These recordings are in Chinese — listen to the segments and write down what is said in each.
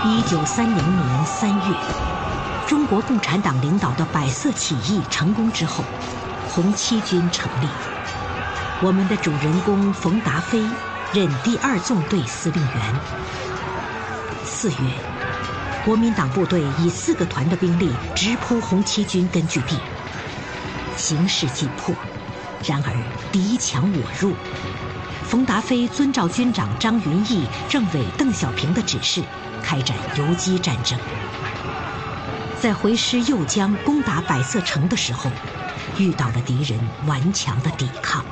1930年3月，中国共产党领导的百色起义成功之后，红七军成立。我们的主人公冯达飞任第2纵队司令员。4月，国民党部队以4个团的兵力直扑红七军根据地，形势紧迫。然而敌强我弱，冯达飞遵照军长张云逸、政委邓小平的指示，开展游击战争。在回师右江攻打百色城的时候，遇到了敌人顽强的抵抗。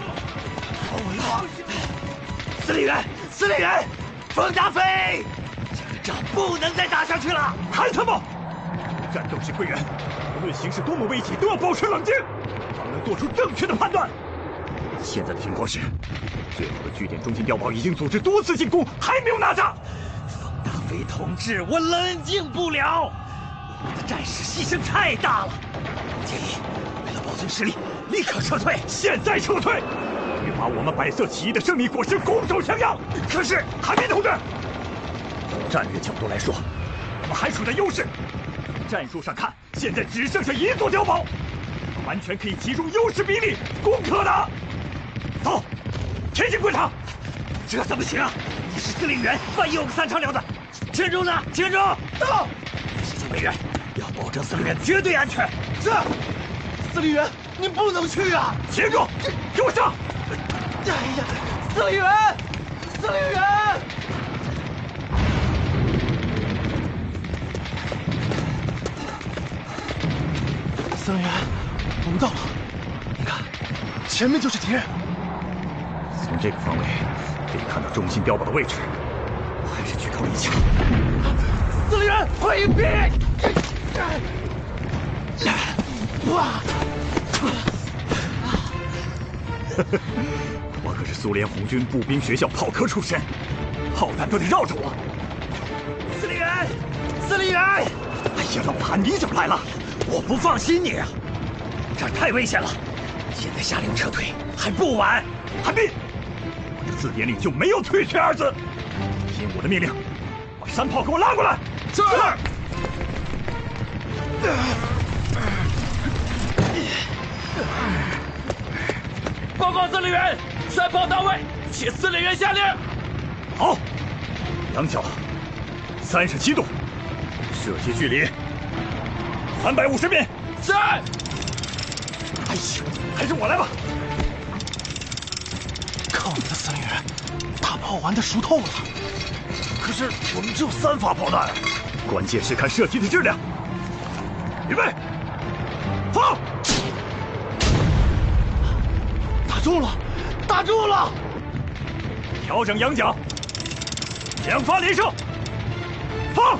司令员，司令员，冯达飞，这个仗不能再打下去了！ 看他们，战斗指挥员，无论形势多么危急，都要保持冷静，方能做出正确的判断。现在的情况是，最后的据点中心碉堡已经组织多次进攻，还没有拿下。 冯达飞同志，我冷静不了，我们的战士牺牲太大了，建议为了保存实力，立刻撤退， 现在撤退！别把我们百色起义的胜利果实拱手相让。 可是， 韩斌同志，从战略角度来说，我们还处在优势。从战术上看，现在只剩下1座碉堡，我们完全可以集中优势兵力攻克它。走，前进棍场。 这怎么行啊？你是司令员，万一有个3长两短，千中呢？千中到。司令员要保证司令员绝对安全。 是，司令员，您不能去啊！ 钱中，给我上！ 哎呀，司令员，司令员！司令员，我们到了，你看，前面就是敌人。 从这个方位可以看到中心碉堡的位置，还是举高一下。 司令员，回避！哇！ 我可是苏联红军步兵学校炮科出身，炮弹都得绕着我。 司令员，司令员！ 哎呀，老韩，你怎么来了？ 我不放心你啊，这儿太危险了，现在下令撤退还不晚。 韩斌，我的字典里就没有退却2字。听我的命令，把山炮给我拉过来。 是。 报告司令员，山炮到位，请司令员下令。 好，仰角37度，射击距离350米。 是。 哎呀，还是我来吧。 靠你的司令员，大炮玩的熟透了。 可是我们只有3发炮弹，关键是看射击的质量。预备，放！ 打中了，打中了！ 调整仰角，2发连射，放！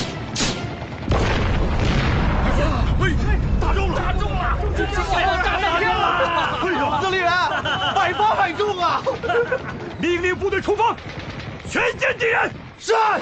打中了， 打中了！这炮炸哪去了？ 哎呦，司令员，100发1中啊！ 命令部队出发，全歼敌人！ 是。